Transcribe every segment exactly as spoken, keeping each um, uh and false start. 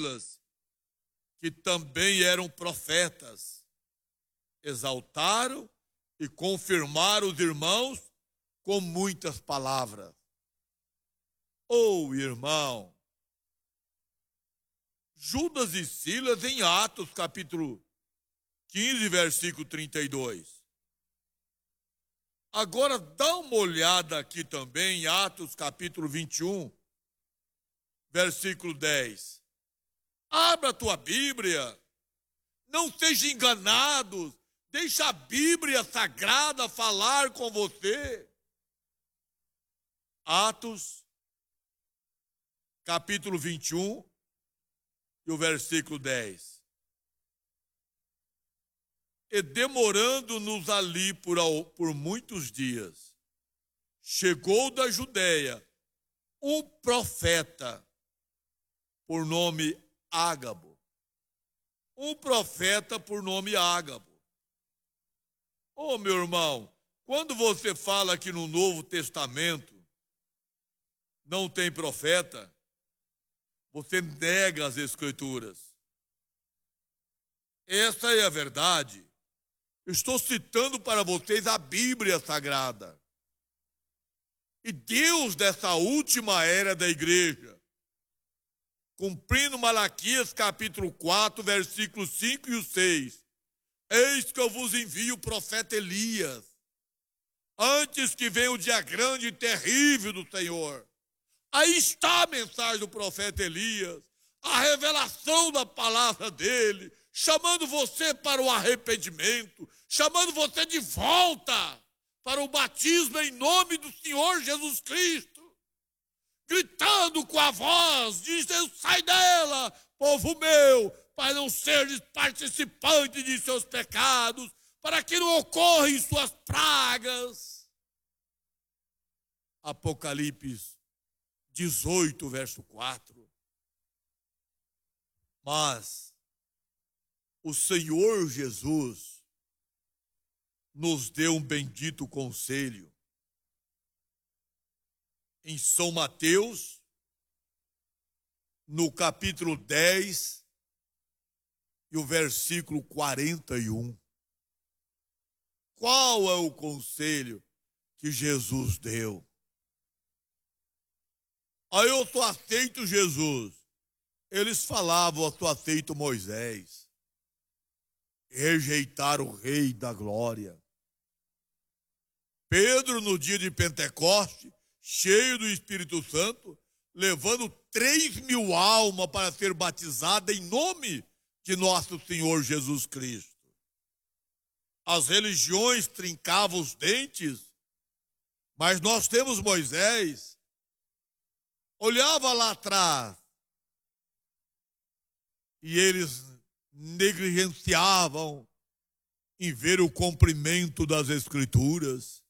Silas, que também eram profetas, exaltaram e confirmaram os irmãos com muitas palavras. Oh, irmão, Judas e Silas em Atos, capítulo quinze, versículo trinta e dois. Agora dá uma olhada aqui também em Atos, capítulo vinte e um, versículo dez. Abra a tua Bíblia, não seja enganado, deixa a Bíblia Sagrada falar com você. Atos, capítulo vinte e um, e o versículo dez. E demorando-nos ali por, por muitos dias, chegou da Judeia um profeta, por nome Ágabo. Um profeta por nome Ágabo. Ô, meu irmão, quando você fala que no Novo Testamento não tem profeta, você nega as Escrituras. Essa é a verdade. Estou citando para vocês a Bíblia Sagrada. E Deus, dessa última era da igreja, cumprindo Malaquias capítulo quatro, versículos cinco e seis, eis que eu vos envio o profeta Elias, antes que venha o dia grande e terrível do Senhor. Aí está a mensagem do profeta Elias, a revelação da palavra dele, chamando você para o arrependimento, chamando você de volta para o batismo em nome do Senhor Jesus Cristo, gritando com a voz, dizendo: sai dela, povo meu, para não seres participantes de seus pecados, para que não ocorram suas pragas. Apocalipse dezoito, verso quatro. Mas o Senhor Jesus nos deu um bendito conselho. Em São Mateus, no capítulo dez, e o versículo quarenta e um. Qual é o conselho que Jesus deu? Aí eu só aceito Jesus. Eles falavam: eu só aceito Moisés. Rejeitaram o Rei da Glória. Pedro, no dia de Pentecoste, cheio do Espírito Santo, levando três mil almas para ser batizada em nome de nosso Senhor Jesus Cristo. As religiões trincavam os dentes, mas nós temos Moisés. Olhava lá atrás e eles negligenciavam em ver o cumprimento das Escrituras.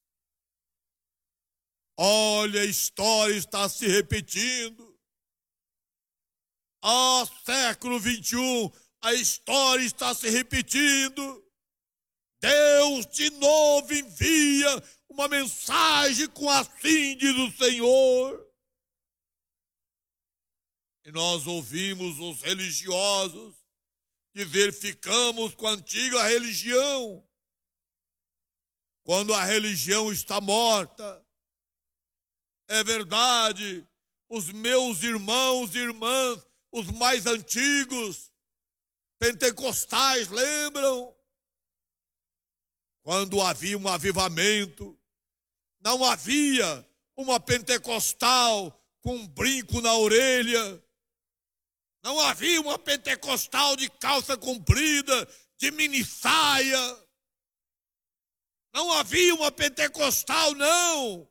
Olha, a história está se repetindo. Ah, século vinte e um, a história está se repetindo. Deus de novo envia uma mensagem com assim diz o Senhor. E nós ouvimos os religiosos dizer: ficamos com a antiga religião, quando a religião está morta. É verdade, os meus irmãos e irmãs, os mais antigos, pentecostais, lembram? Quando havia um avivamento, não havia uma pentecostal com um brinco na orelha, não havia uma pentecostal de calça comprida, de mini saia. Não havia uma pentecostal, não,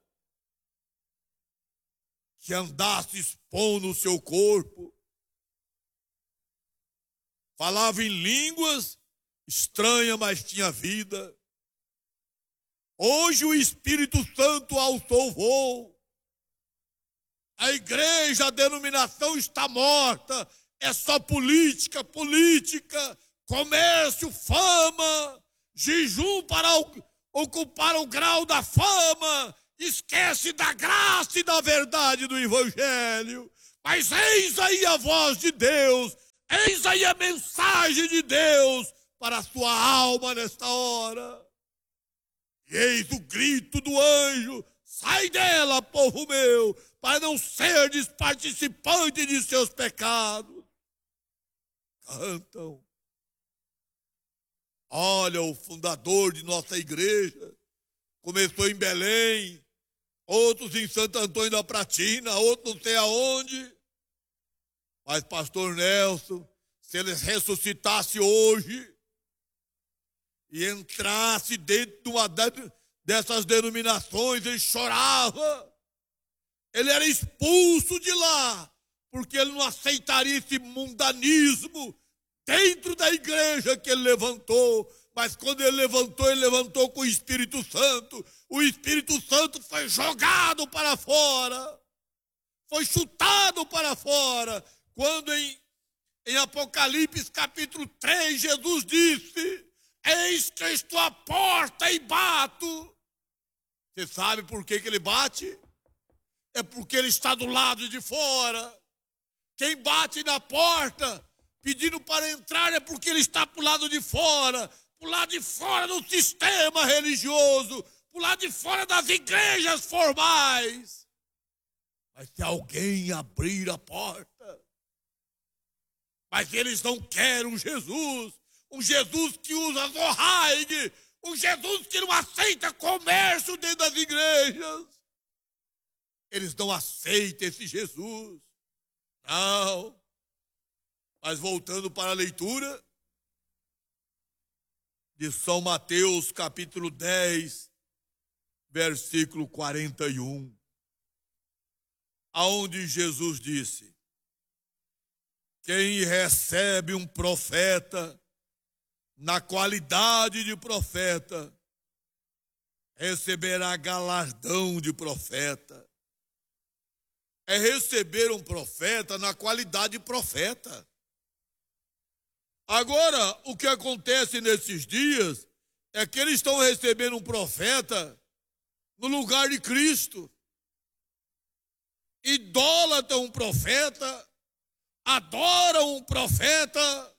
que andasse expondo o seu corpo. Falava em línguas estranhas, mas tinha vida. Hoje o Espírito Santo alçou voo. A igreja, a denominação está morta. É só política, política, comércio, fama, jejum para ocupar o grau da fama. Esquece da graça e da verdade do Evangelho. Mas eis aí a voz de Deus, Eis aí a mensagem de Deus para a sua alma nesta hora. E eis o grito do anjo: sai dela, povo meu, para não seres participante de seus pecados. Cantam. Olha, o fundador de nossa igreja começou em Belém, outros em Santo Antônio da Pratina, outros não sei aonde. Mas, pastor Nelson, se ele ressuscitasse hoje e entrasse dentro de uma dessas denominações, ele chorava. Ele era expulso de lá, porque ele não aceitaria esse mundanismo dentro da igreja que ele levantou. Mas quando ele levantou, ele levantou com o Espírito Santo. O Espírito Santo foi jogado para fora, foi chutado para fora. Quando em, em Apocalipse capítulo três, Jesus disse: eis que eu estou à porta e bato. Você sabe por que, que ele bate? É porque ele está do lado de fora. Quem bate na porta pedindo para entrar é porque ele está para o lado de fora, para o lado de fora do sistema religioso, para o lado de fora das igrejas formais. Mas se alguém abrir a porta, mas eles não querem um Jesus, um Jesus que usa zorraine, um Jesus que não aceita comércio dentro das igrejas. Eles não aceitam esse Jesus. Não. Mas voltando para a leitura de São Mateus, capítulo dez, versículo quarenta e um, aonde Jesus disse: quem recebe um profeta na qualidade de profeta, receberá galardão de profeta. É receber um profeta na qualidade de profeta. Agora, o que acontece nesses dias é que eles estão recebendo um profeta no lugar de Cristo. Idólatram um profeta, adoram um profeta.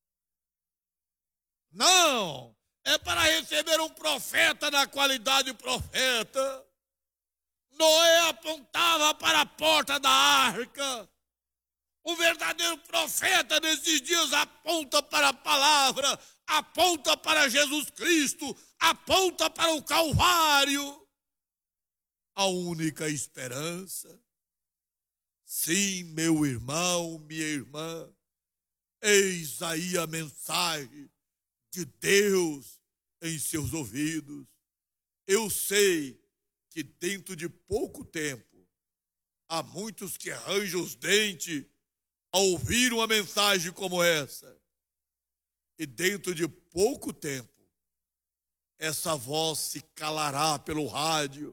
Não, é para receber um profeta na qualidade de profeta. Noé apontava para a porta da arca. O verdadeiro profeta nesses dias aponta para a palavra, aponta para Jesus Cristo, aponta para o Calvário. A única esperança. Sim, meu irmão, minha irmã, eis aí a mensagem de Deus em seus ouvidos. Eu sei que dentro de pouco tempo, há muitos que arranjam os dentes ao ouvir uma mensagem como essa. E dentro de pouco tempo, essa voz se calará pelo rádio.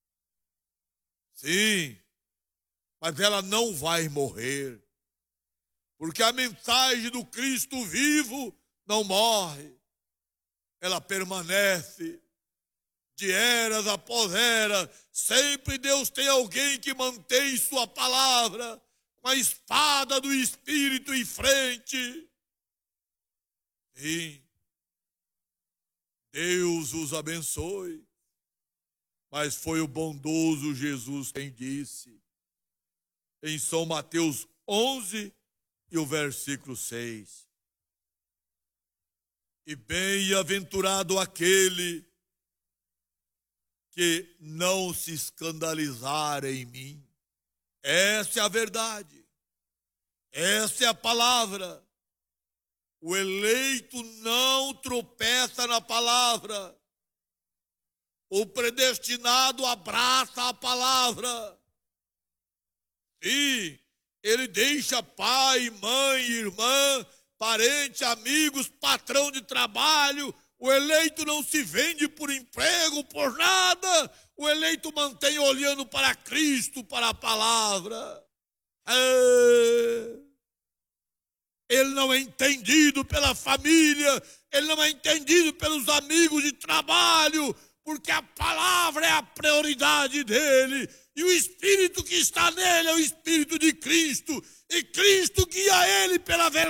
Sim, mas ela não vai morrer. Porque a mensagem do Cristo vivo não morre. Ela permanece. De eras após eras, sempre Deus tem alguém que mantém sua palavra com a espada do Espírito em frente. Sim, Deus os abençoe. Mas foi o bondoso Jesus quem disse, em São Mateus onze e o versículo seis: e bem-aventurado aquele que não se escandalizar em mim. Essa é a verdade. Essa é a palavra. O eleito não tropeça na palavra. O predestinado abraça a palavra. Sim, ele deixa pai, mãe, irmã, parente, amigos, patrão de trabalho. O eleito não se vende por emprego, por nada. O eleito mantém olhando para Cristo, para a palavra. É. Ele não é entendido pela família, ele não é entendido pelos amigos de trabalho, porque a palavra é a prioridade dele. E o Espírito que está nele é o Espírito de Cristo. E Cristo guia ele pela verdade.